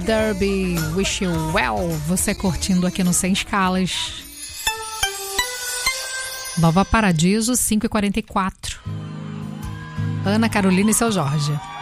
Derby, Wish You Well. Você curtindo aqui no Sem Escalas. Nova Paradiso, 5h44. Ana Carolina e seu Jorge.